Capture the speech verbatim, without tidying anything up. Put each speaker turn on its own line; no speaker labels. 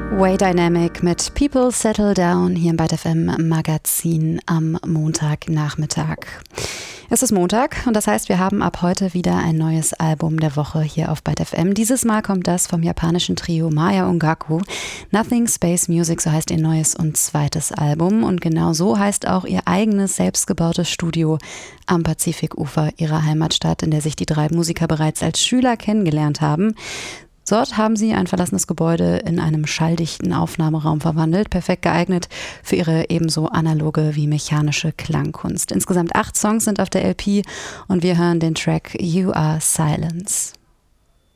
Way Dynamic mit People Settle Down hier im Byte F M Magazin am Montagnachmittag. Es ist Montag und das heißt, wir haben ab heute wieder ein neues Album der Woche hier auf Byte F M. Dieses Mal kommt das vom japanischen Trio Maya Ongaku. Nothing Space Music, so heißt ihr neues und zweites Album. Und genau so heißt auch ihr eigenes selbstgebautes Studio am Pazifikufer ihrer Heimatstadt, in der sich die drei Musiker bereits als Schüler kennengelernt haben. Dort haben sie ein verlassenes Gebäude in einem schalldichten Aufnahmeraum verwandelt, perfekt geeignet für ihre ebenso analoge wie mechanische Klangkunst. Insgesamt acht Songs sind auf der L P und wir hören den Track You Are Silence.